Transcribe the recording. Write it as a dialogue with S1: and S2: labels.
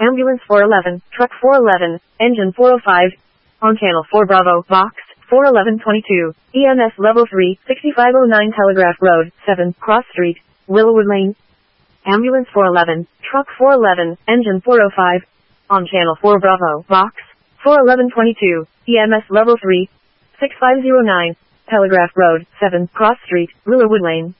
S1: Ambulance 411, Truck 411, Engine 405. On Channel 4 Bravo, Box 41122, EMS Level 3, 6509 Telegraph Road, 7, Cross Street, Willowwood Lane. Ambulance 411, Truck 411, Engine 405. On Channel 4 Bravo, Box 41122, EMS Level 3, 6509, Telegraph Road, 7, Cross Street, Willowwood Lane.